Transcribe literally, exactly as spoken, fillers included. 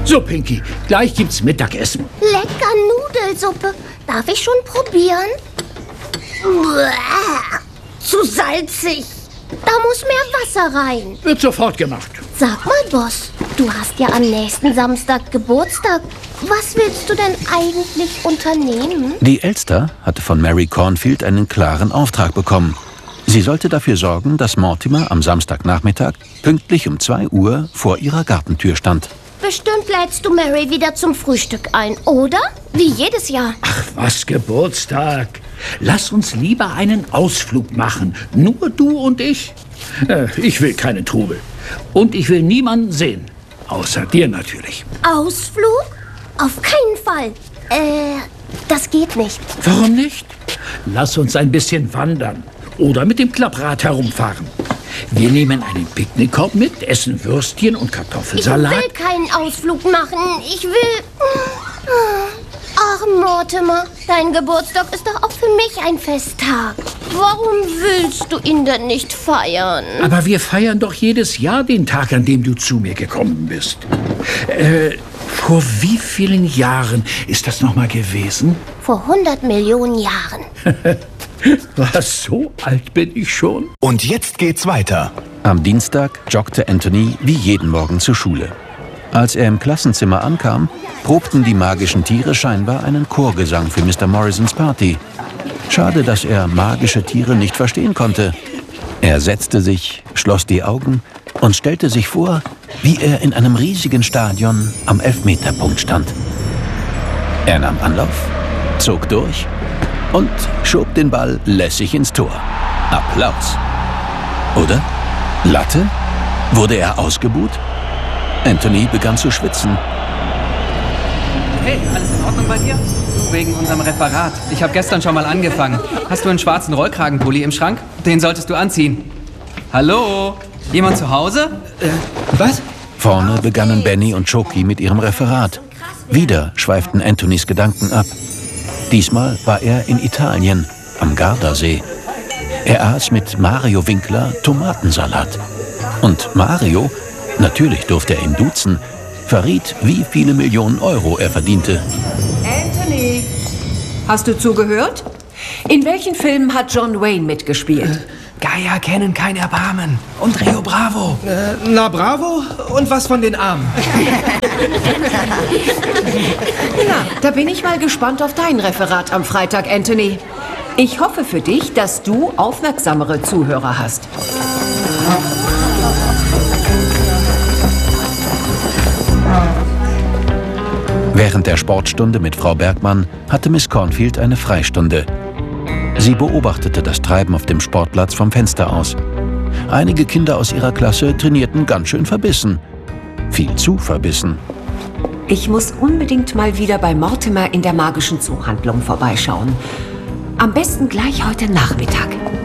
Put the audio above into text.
So, Pinky, gleich gibt's Mittagessen. Lecker Nudelsuppe. Darf ich schon probieren? Uah, zu salzig. Da muss mehr Wasser rein. Wird sofort gemacht. Sag mal, Boss, du hast ja am nächsten Samstag Geburtstag. Was willst du denn eigentlich unternehmen? Die Elster hatte von Mary Cornfield einen klaren Auftrag bekommen. Sie sollte dafür sorgen, dass Mortimer am Samstagnachmittag pünktlich um zwei Uhr vor ihrer Gartentür stand. Bestimmt lädst du Mary wieder zum Frühstück ein, oder? Wie jedes Jahr. Ach, was Geburtstag. Lass uns lieber einen Ausflug machen. Nur du und ich. Äh, ich will keinen Trubel. Und ich will niemanden sehen. Außer dir natürlich. Ausflug? Auf keinen Fall. Äh, das geht nicht. Warum nicht? Lass uns ein bisschen wandern. Oder mit dem Klapprad herumfahren. Wir nehmen einen Picknickkorb mit, essen Würstchen und Kartoffelsalat. Ich will keinen Ausflug machen. Ich will... Ach, Mortimer, dein Geburtstag ist doch auch für mich ein Festtag. Warum willst du ihn denn nicht feiern? Aber wir feiern doch jedes Jahr den Tag, an dem du zu mir gekommen bist. Äh, vor wie vielen Jahren ist das nochmal gewesen? Vor hundert Millionen Jahren. Was, so alt bin ich schon? Und jetzt geht's weiter. Am Dienstag joggte Anthony wie jeden Morgen zur Schule. Als er im Klassenzimmer ankam, probten die magischen Tiere scheinbar einen Chorgesang für Mister Morrisons Party. Schade, dass er magische Tiere nicht verstehen konnte. Er setzte sich, schloss die Augen und stellte sich vor, wie er in einem riesigen Stadion am Elfmeterpunkt stand. Er nahm Anlauf, zog durch und schob den Ball lässig ins Tor. Applaus. Oder? Latte? Wurde er ausgebuht? Anthony begann zu schwitzen. Hey, alles in Ordnung bei dir? Du, wegen unserem Referat. Ich habe gestern schon mal angefangen. Hast du einen schwarzen Rollkragenpulli im Schrank? Den solltest du anziehen. Hallo? Jemand zu Hause? Äh, was? Vorne begannen Benny und Choki mit ihrem Referat. Wieder schweiften Anthonys Gedanken ab. Diesmal war er in Italien, am Gardasee. Er aß mit Mario Winkler Tomatensalat. Und Mario, natürlich durfte er ihn duzen, verriet, wie viele Millionen Euro er verdiente. Anthony, hast du zugehört? In welchen Filmen hat John Wayne mitgespielt? Äh, Geier kennen kein Erbarmen. Und Rio Bravo. Äh, na bravo, und was von den Armen? Ja, da bin ich mal gespannt auf dein Referat am Freitag, Anthony. Ich hoffe für dich, dass du aufmerksamere Zuhörer hast. Während der Sportstunde mit Frau Bergmann hatte Miss Cornfield eine Freistunde. Sie beobachtete das Treiben auf dem Sportplatz vom Fenster aus. Einige Kinder aus ihrer Klasse trainierten ganz schön verbissen. Viel zu verbissen. Ich muss unbedingt mal wieder bei Mortimer in der magischen Zoohandlung vorbeischauen. Am besten gleich heute Nachmittag.